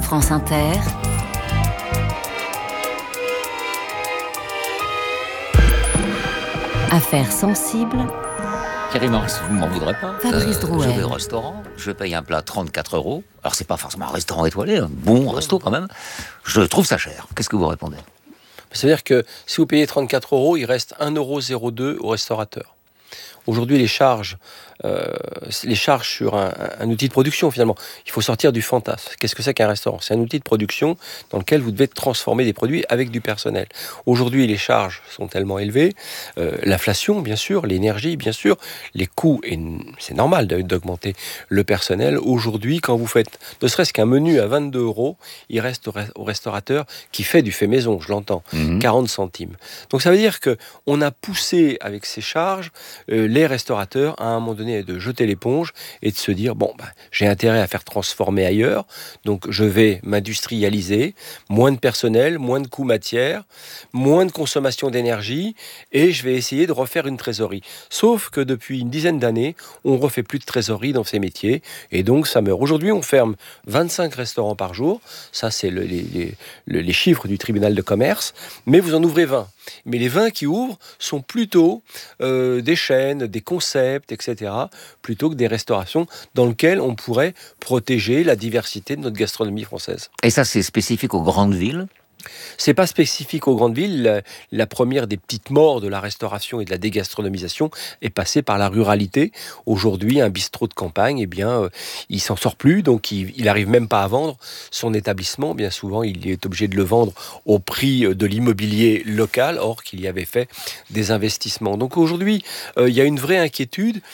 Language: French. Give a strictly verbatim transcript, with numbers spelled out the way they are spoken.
France Inter, Affaires sensibles, Thierry Morris, vous ne m'en voudrez pas. Fabrice Drouet. Je vais au restaurant, je paye un plat trente-quatre euros. Alors, c'est pas forcément un restaurant étoilé, un bon resto quand même. Je trouve ça cher. Qu'est-ce que vous répondez ? C'est-à-dire que si vous payez trente-quatre euros, il reste un euro zéro deux au restaurateur. Aujourd'hui, les charges, euh, les charges sur un, un outil de production, finalement, il faut sortir du fantasme. Qu'est-ce que c'est qu'un restaurant ? C'est un outil de production dans lequel vous devez transformer des produits avec du personnel. Aujourd'hui, les charges sont tellement élevées, euh, l'inflation, bien sûr, l'énergie, bien sûr, les coûts, et c'est normal d'augmenter le personnel. Aujourd'hui, quand vous faites ne serait-ce qu'un menu à vingt-deux euros, il reste au, au restaurateur qui fait du fait maison, je l'entends, mmh. quarante centimes. Donc ça veut dire qu'on a poussé avec ces charges euh, les restaurateurs, à un moment donné, de jeter l'éponge et de se dire, bon, bah, j'ai intérêt à faire transformer ailleurs, donc je vais m'industrialiser, moins de personnel, moins de coûts matières, moins de consommation d'énergie, et je vais essayer de refaire une trésorerie. Sauf que depuis une dizaine d'années, on ne refait plus de trésorerie dans ces métiers, et donc ça meurt. Aujourd'hui, on ferme vingt-cinq restaurants par jour, ça c'est le, les, les, les chiffres du tribunal de commerce, mais vous en ouvrez vingt. Mais les vingt qui ouvrent sont plutôt euh, des chaînes, des concepts, et cetera, plutôt que des restaurations dans lesquelles on pourrait protéger la diversité de notre gastronomie française. Et ça, c'est spécifique aux grandes villes ? C'est pas spécifique aux grandes villes. La, la première des petites morts de la restauration et de la dégastronomisation est passée par la ruralité. Aujourd'hui, un bistrot de campagne, eh bien, euh, il s'en sort plus, donc il, il arrive même pas à vendre son établissement. Bien souvent, il est obligé de le vendre au prix de l'immobilier local, or qu'il y avait fait des investissements. Donc aujourd'hui, euh, il y a une vraie inquiétude